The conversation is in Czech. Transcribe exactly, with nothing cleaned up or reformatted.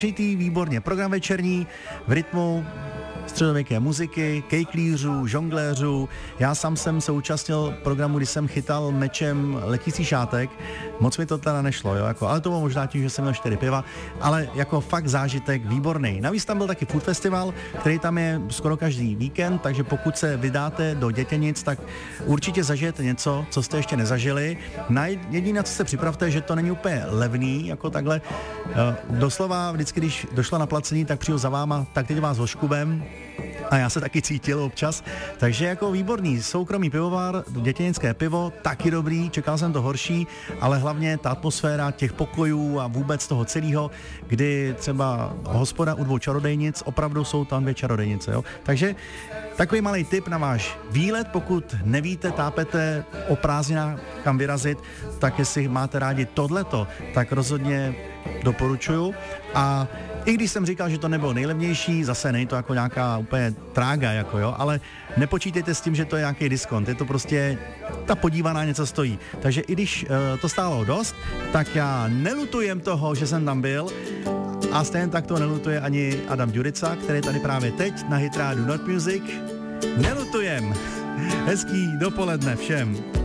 Výborně, program večerní v rytmu středověké muziky, kejklířů, žongléřů. Já sám jsem se účastnil programu, kdy jsem chytal mečem letící šátek. Moc mi to teda nešlo, jo, jako, ale to bylo možná tím, že jsem měl čtyři piva, ale jako fakt zážitek výborný. Navíc tam byl taky food festival, který tam je skoro každý víkend, takže pokud se vydáte do Dětěnic, tak určitě zažijete něco, co jste ještě nezažili. Na jediné, co se připravte, že to není úplně levný, jako takhle. Doslova vždycky, když došlo na placení, tak přijdu za váma, tak teď vás hoškubem. A já se taky cítil občas, takže jako výborný soukromý pivovar, dětěnické pivo, taky dobrý, čekal jsem to horší, ale hlavně ta atmosféra těch pokojů a vůbec toho celého, kdy třeba hospoda u dvou čarodejnic, opravdu jsou tam dvě čarodejnice, jo. Takže takový malý tip na váš výlet, pokud nevíte, tápete o prázdninách kam vyrazit, tak jestli máte rádi tohleto, tak rozhodně doporučuju. A i když jsem říkal, že to nebylo nejlevnější, zase není to jako nějaká úplně trága, jako jo, ale nepočítejte s tím, že to je nějaký diskont, je to prostě ta podívaná něco stojí. Takže i když uh, to stálo dost, tak já nelutujem toho, že jsem tam byl a stejně tak to nelutuje ani Adam Ďurica, který je tady právě teď na Hit Radio Not Music. Nelutujem. Hezký dopoledne všem.